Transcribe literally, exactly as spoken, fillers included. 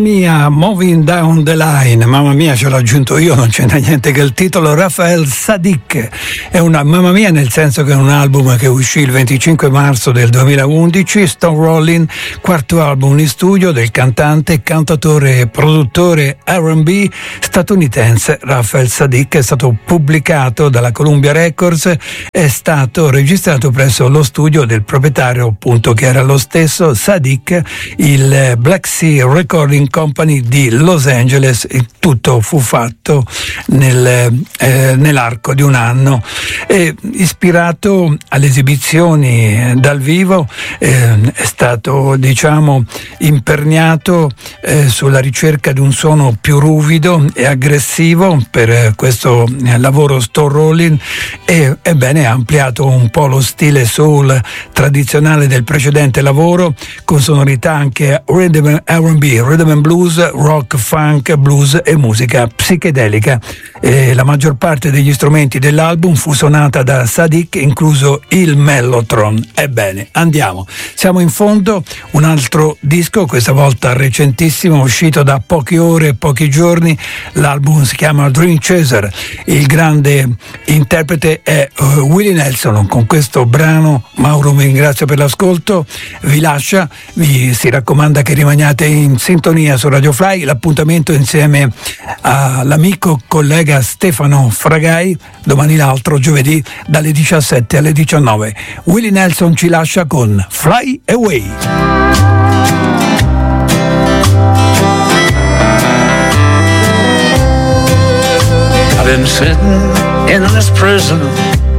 Mia, Moving Down the Line. Mamma Mia, ce l'ho aggiunto io, non c'entra niente che il titolo. Raphael Saadiq è una Mamma Mia, nel senso che è un album che uscì il venticinque marzo del duemilaundici. Stone Rollin', quarto album in studio del cantante, cantautore e produttore R and B statunitense Raphael Saadiq. È stato pubblicato dalla Columbia Records, è stato registrato presso lo studio del proprietario, appunto, che era lo stesso Saadiq, il Black Sea Recording Company di Los Angeles. E tutto fu fatto nel, eh, nell'arco di un anno. E, ispirato alle esibizioni dal vivo, eh, è stato, diciamo, imperniato eh, sulla ricerca di un suono più ruvido e aggressivo per questo eh, lavoro Stone Rollin', e ebbene ha ampliato un po' lo stile soul tradizionale del precedente lavoro, con sonorità anche rhythm R and B, rhythm and blues, rock, funk, blues e musica psichedelica. E la maggior parte degli strumenti dell'album fu suonata da Saadiq, incluso il mellotron. Ebbene, andiamo. Siamo in fondo, un altro disco, questa volta recentissimo, uscito da poche ore, pochi giorni. L'album si chiama Dream Chaser. Il grande interprete è uh, Willie Nelson. Con questo brano Mauro vi ringrazio per l'ascolto, vi lascia, vi si raccomanda che rimaniate in sintonia su Radio Fly. L'appuntamento insieme all'amico collega Stefano Fragai domani l'altro giovedì dalle diciassette alle diciannove. Willie Nelson ci lascia con Fly Away. I've been sitting in this prison